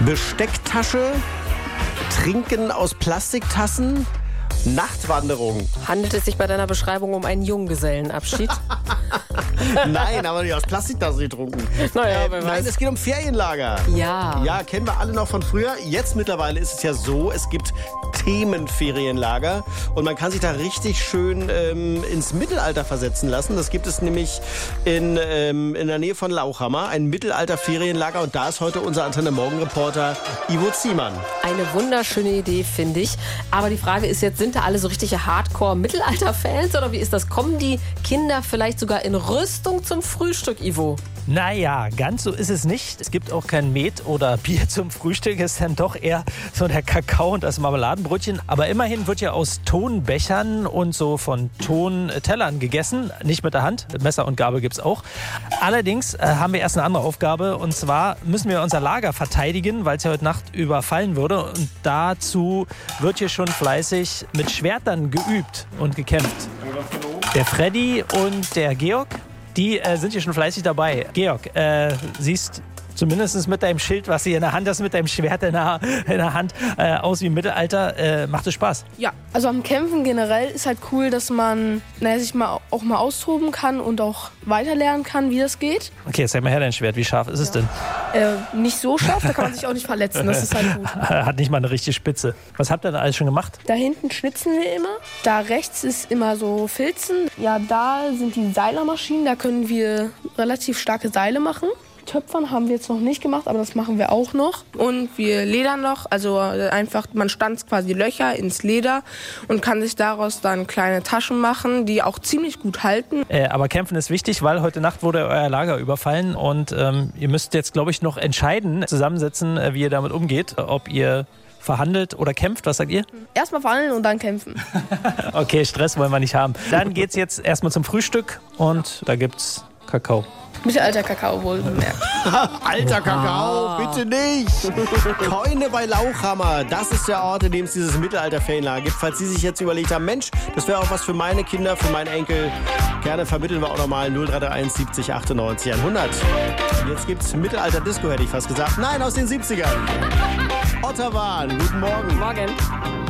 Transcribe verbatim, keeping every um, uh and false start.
Bestecktasche, Trinken aus Plastiktassen, Nachtwanderung. Handelt es sich bei deiner Beschreibung um einen Junggesellenabschied? Nein, aber nicht aus Plastiktassen getrunken. Naja, äh, wer nein, weiß. es geht um Ferienlager. Ja. Ja, kennen wir alle noch von früher. Jetzt mittlerweile ist es ja so, es gibt Themenferienlager und man kann sich da richtig schön ähm, ins Mittelalter versetzen lassen. Das gibt es nämlich in, ähm, in der Nähe von Lauchhammer, ein Mittelalter-Ferienlager, und da ist heute unser Antenne Morgen-Reporter Ivo Ziemann. Eine wunderschöne Idee, finde ich. Aber die Frage ist jetzt, sind da alle so richtige Hardcore-Mittelalter-Fans oder wie ist das? Kommen die Kinder vielleicht sogar in Rüstung zum Frühstück, Ivo? Naja, ganz so ist es nicht. Es gibt auch kein Met oder Bier zum Frühstück. Es ist dann doch eher so der Kakao und das Marmeladenbrötchen. Aber immerhin wird ja aus Tonbechern und so von Tontellern gegessen. Nicht mit der Hand. Messer und Gabel gibt's auch. Allerdings äh, haben wir erst eine andere Aufgabe. Und zwar müssen wir unser Lager verteidigen, weil es ja heute Nacht überfallen würde. Und dazu wird hier schon fleißig mit Schwertern geübt und gekämpft. Der Freddy und der Georg, die äh, sind hier schon fleißig dabei. Georg, äh, siehst zumindest mit deinem Schild, was du in der Hand hast, mit deinem Schwert in der, in der Hand, äh, aus wie im Mittelalter. Äh, macht es Spaß? Ja, also am Kämpfen generell ist halt cool, dass man naja, sich mal, auch mal austoben kann und auch weiterlernen kann, wie das geht. Okay, jetzt zeig mal her dein Schwert. Wie scharf ist es denn? Äh, nicht so scharf, da kann man sich auch nicht verletzen. Das ist halt gut. Hat nicht mal eine richtige Spitze. Was habt ihr da alles schon gemacht? Da hinten schnitzen wir immer. Da rechts ist immer so Filzen. Ja, da sind die Seilermaschinen. Da können wir relativ starke Seile machen. Töpfern haben wir jetzt noch nicht gemacht, aber das machen wir auch noch. Und wir ledern noch, also einfach, man stanzt quasi Löcher ins Leder und kann sich daraus dann kleine Taschen machen, die auch ziemlich gut halten. Äh, aber Kämpfen ist wichtig, weil heute Nacht wurde euer Lager überfallen und ähm, ihr müsst jetzt, glaube ich, noch entscheiden, zusammensetzen, äh, wie ihr damit umgeht, ob ihr verhandelt oder kämpft. Was sagt ihr? Erstmal verhandeln und dann kämpfen. Okay, Stress wollen wir nicht haben. Dann geht's jetzt erstmal zum Frühstück und da gibt's Kakao. Mittelalter Kakao wohl bemerkt. Alter Kakao, bitte nicht. Keune bei Lauchhammer, das ist der Ort, in dem es dieses Mittelalter-Ferienlager gibt. Falls Sie sich jetzt überlegt haben, Mensch, das wäre auch was für meine Kinder, für meinen Enkel, gerne vermitteln wir auch nochmal null drei drei eins siebzig achtundneunzig hundert. Jetzt gibt's Mittelalter-Disco, hätte ich fast gesagt. Nein, aus den siebzigern. Otterwan, guten Morgen. Morgen.